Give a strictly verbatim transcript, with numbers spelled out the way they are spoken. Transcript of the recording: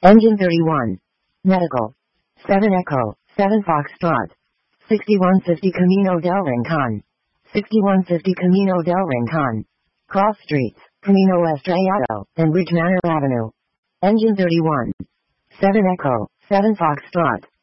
Engine thirty-one. Medical. seven Echo, seven Foxtrot. sixty-one fifty Camino del Rincon. sixty-one fifty Camino del Rincon. Cross Streets, Camino Estrellado, and Ridge Manor Avenue. Engine thirty-one. seven Echo, seven Foxtrot.